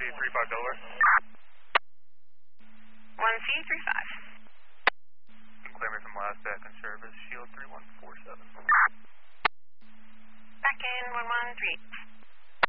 1C35 Delaware. 1C35. Clear me from last back in service, Shield 3147. Back in 113.